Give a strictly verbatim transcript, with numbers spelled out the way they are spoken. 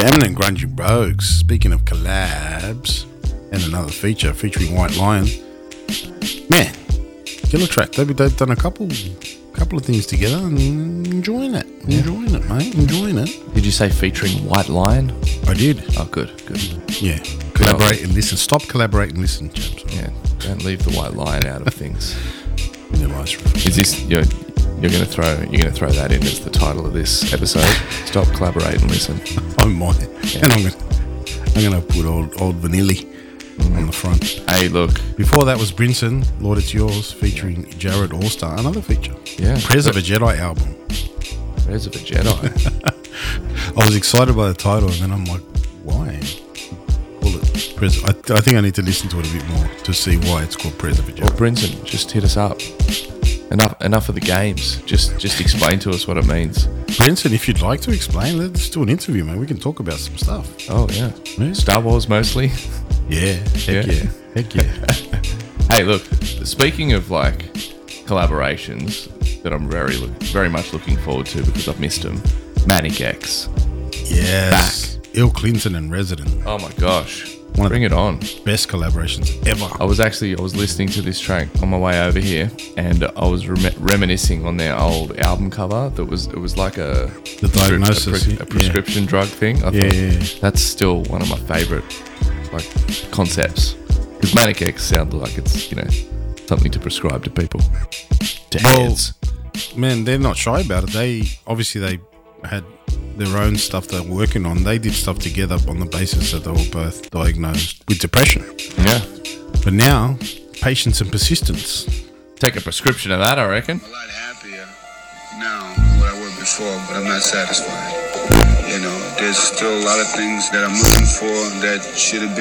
Eminent Grungy Brogues. Speaking of collabs, and another feature featuring White Lion. Man, killer track. They've, they've done a couple couple of things together and enjoying it. Yeah. Enjoying it, mate. Enjoying it. Did you say featuring White Lion? I did. Oh, good, good. Yeah. Collaborate and listen. Stop, collaborate and listen, chaps. Yeah, don't leave the White Lion out of things. In your life. Is this you're you're gonna throw you're gonna throw that in as the title of this episode? Stop, collaborate and listen. I might. Yeah. And I'm gonna I'm gonna put old old Vanilli mm. on the front. Hey, look. Before that was Brinson, Lord It's Yours, featuring Jared Allstar, another feature. Yeah. Prez of a Jedi album. Prez of a Jedi. I was excited by the title, and then I'm like, why? Call it Prez. I, I think I need to listen to it a bit more to see why it's called Prez of a Jedi. Well, Brinson, just hit us up. Enough, enough of the games. Just, just explain to us what it means. Brinson, if you'd like to explain, let's do an interview, man. We can talk about some stuff. Oh yeah, yeah. Star Wars mostly. Yeah, heck yeah, yeah. heck yeah. Hey, look. Speaking of like collaborations that I'm very, look, very much looking forward to because I've missed them. Manic X. Yes. Back. Ill Clinton and Resident. Oh my gosh. One Bring of it on. Best collaborations ever. I was actually I was listening to this track on my way over here, and I was rem- reminiscing on their old album cover. That was it was like a the diagnosis, a, pre- a prescription yeah. drug thing. I yeah, thought, yeah, yeah. That's still one of my favorite like concepts because Manic X sounds like it's you know something to prescribe to people. To well, heads. Man, they're not shy about it. They obviously they had their own stuff they're working on. They did stuff together on the basis that they were both diagnosed with depression. Yeah. But now, patience and persistence. Take a prescription of that, I reckon. I'm a lot happier now than what I was before, but I'm not satisfied. You know, there's still a lot of things that I'm looking for that should have been